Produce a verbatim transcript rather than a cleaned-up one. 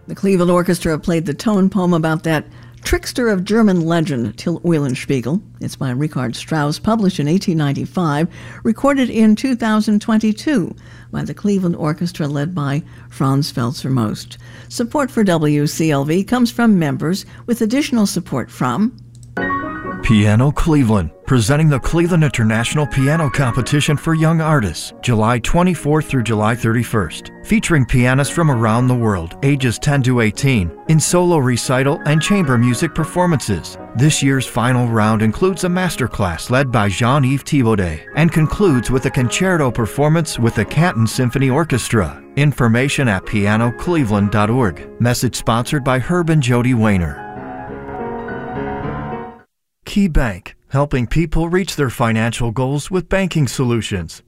The Cleveland Orchestra played the tone poem about that trickster of German legend, Till Eulenspiegel. It's by Richard Strauss, published in eighteen ninety-five, recorded in two thousand twenty-two by the Cleveland Orchestra led by Franz Felser Most. Support for W C L V comes from members, with additional support from Piano Cleveland, presenting the Cleveland International Piano Competition for Young Artists, July twenty-fourth through July thirty-first, featuring pianists from around the world, ages ten to eighteen, in solo recital and chamber music performances. This year's final round includes a masterclass led by Jean-Yves Thibaudet and concludes with a concerto performance with the Canton Symphony Orchestra. Information at piano cleveland dot org. Message sponsored by Herb and Jody Weiner. Key Bank, helping people reach their financial goals with banking solutions.